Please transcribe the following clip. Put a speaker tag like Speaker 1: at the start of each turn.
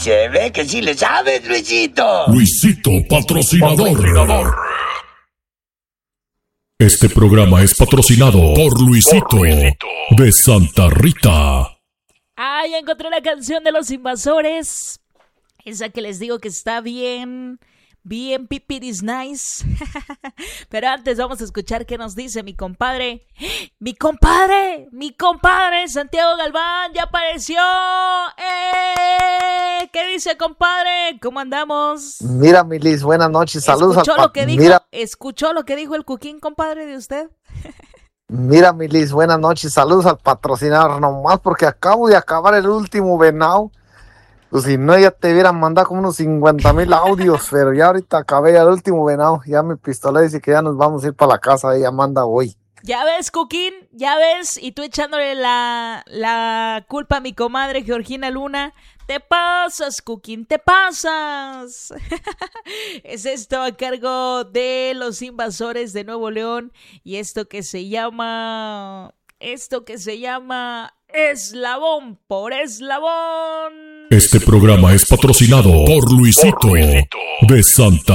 Speaker 1: Se ve que sí le sabes, Luisito.
Speaker 2: Luisito, patrocinador. Este programa es patrocinado por Luisito de Santa Rita.
Speaker 3: Ah, ya encontré la canción de Los Invasores. Esa que les digo que está bien pipiris nice. Pero antes vamos a escuchar qué nos dice mi compadre. Mi compadre, Santiago Galván, ya apareció. ¿Qué dice, compadre? ¿Cómo andamos?
Speaker 4: Mira, Milis, buenas noches, saludos.
Speaker 3: ¿Escuchó lo que dijo el Cuquín, compadre, de usted?
Speaker 4: Mira, Milis, buenas noches, saludos al patrocinador, nomás porque acabo de acabar el último venado. Pues si no, ya te hubieran mandado como unos 50,000 audios, pero ya ahorita acabé el último venado. Ya mi pistola dice que ya nos vamos a ir para la casa, ella manda hoy.
Speaker 3: Ya ves, Cuquín, ya ves, y tú echándole la culpa a mi comadre Georgina Luna. Te pasas, Cuquín, te pasas. Es esto a cargo de Los Invasores de Nuevo León y esto que se llama Eslabón por Eslabón.
Speaker 2: Este programa es patrocinado por Luisito de Santa